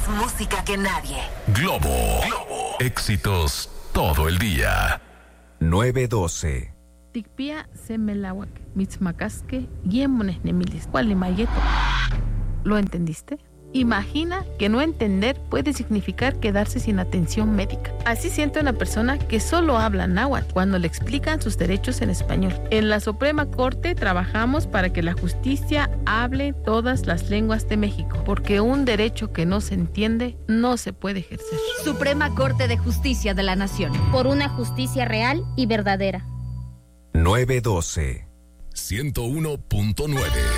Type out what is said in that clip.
Más música que nadie. Globo. Éxitos todo el día. 912. Tikpia semelawak, mitzmacasque, guiemones nemilis, cualimayeto. ¿Lo entendiste? Imagina que no entender puede significar quedarse sin atención médica. Así siente una persona que solo habla náhuatl cuando le explican sus derechos en español. En la Suprema Corte trabajamos para que la justicia hable todas las lenguas de México, porque un derecho que no se entiende no se puede ejercer. Suprema Corte de Justicia de la Nación. Por una justicia real y verdadera. 912. 101.9.